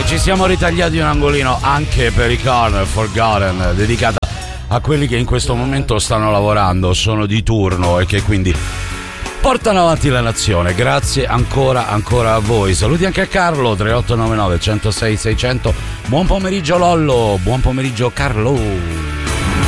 ci siamo ritagliati un angolino anche per i Corner Forgotten, dedicata a quelli che in questo momento stanno lavorando, sono di turno e che quindi portano avanti la nazione. Grazie ancora a voi. Saluti anche a Carlo 3899 106 600. Buon pomeriggio Lollo, buon pomeriggio Carlo.